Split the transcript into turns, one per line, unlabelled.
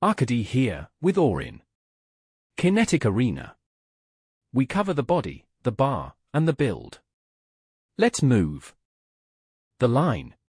Arkady here, with Orin. Kinetic Arena. We cover the body, the bar, and the build. Let's move. The line.